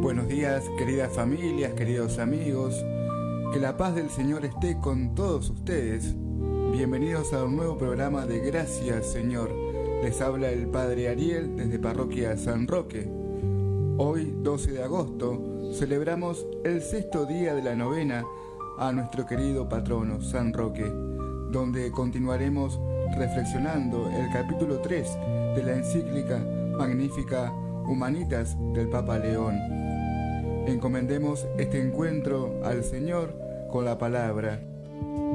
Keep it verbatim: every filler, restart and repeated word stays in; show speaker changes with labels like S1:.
S1: Buenos días, queridas familias, queridos amigos. Que la paz del Señor esté con todos ustedes. Bienvenidos a un nuevo programa de Gracias, Señor. Les habla el Padre Ariel desde Parroquia San Roque. Hoy, doce de agosto, celebramos el sexto día de la novena a nuestro querido patrono, San Roque, donde continuaremos reflexionando el capítulo tres de la encíclica Magnificat Humanitas del Papa León. Encomendemos este encuentro al Señor con la palabra.